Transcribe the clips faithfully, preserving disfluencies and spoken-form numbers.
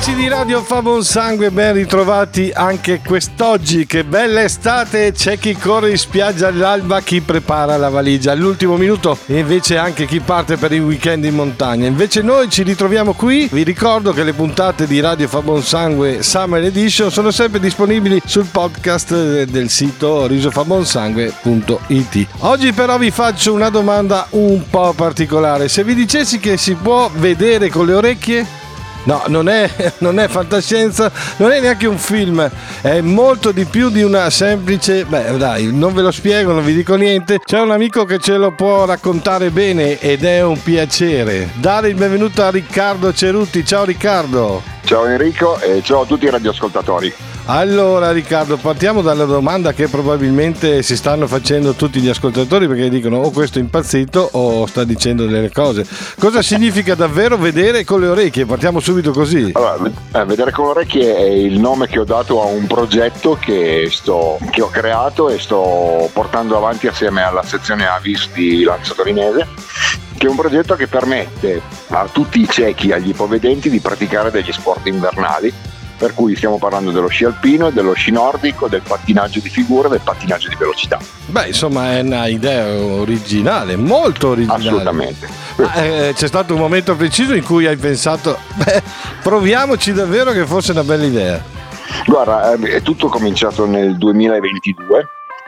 Amici di Radio Fa Buon Sangue, ben ritrovati anche quest'oggi. Che bella estate, c'è chi corre in spiaggia all'alba, chi prepara la valigia all'ultimo minuto e invece anche chi parte per il weekend in montagna. Invece noi ci ritroviamo qui. Vi ricordo che le puntate di Radio Fa Buon Sangue Summer Edition sono sempre disponibili sul podcast del sito risofabonsangue punto it. Oggi però vi faccio una domanda un po' particolare. Se vi dicessi che si può vedere con le orecchie? No, non è, non è fantascienza, non è neanche un film, è molto di più di una semplice... Beh dai, non ve lo spiego, non vi dico niente. C'è un amico che ce lo può raccontare bene ed è un piacere. Dare il benvenuto a Riccardo Cerutti. Ciao Riccardo. Ciao Enrico e ciao a tutti i radioascoltatori. Allora Riccardo, partiamo dalla domanda che probabilmente si stanno facendo tutti gli ascoltatori, perché dicono o questo è impazzito o sta dicendo delle cose. Cosa significa davvero vedere con le orecchie? Partiamo subito così. Allora, eh, vedere con le orecchie è il nome che ho dato a un progetto che, sto, che ho creato e sto portando avanti assieme alla sezione Avis di Lanza Torinese, che è un progetto che permette a tutti i ciechi, agli ipovedenti, di praticare degli sport invernali. Per cui stiamo parlando dello sci alpino, dello sci nordico, del pattinaggio di figura e del pattinaggio di velocità. Beh, insomma è una idea originale, molto originale. Assolutamente. Ah, eh, c'è stato un momento preciso in cui hai pensato, beh, proviamoci davvero che fosse una bella idea. Guarda, è tutto cominciato nel duemilaventidue.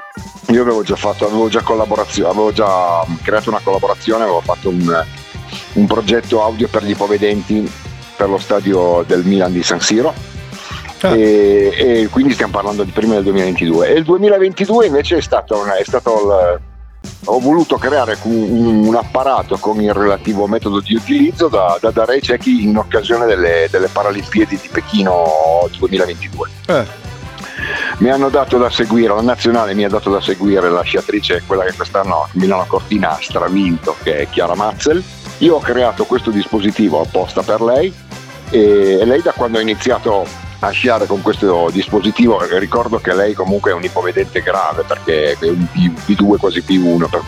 Io avevo già fatto, avevo già collaborazione, avevo già creato una collaborazione, avevo fatto un, un progetto audio per gli ipovedenti per lo stadio del Milan di San Siro. Ah. E, e quindi stiamo parlando di prima del duemilaventidue, e il duemilaventidue invece è stato, è stato il, ho voluto creare un, un apparato con il relativo metodo di utilizzo da, da dare ai ciechi in occasione delle, delle Paralimpiadi di Pechino duemilaventidue. Eh. Mi hanno dato da seguire, la nazionale mi ha dato da seguire la sciatrice, quella che quest'anno a Milano Cortina ha stravinto, che è Chiara Mazzel. Io ho creato questo dispositivo apposta per lei e lei, da quando ha iniziato a sciare con questo dispositivo, ricordo che lei comunque è un ipovedente grave perché è un P due quasi P uno, per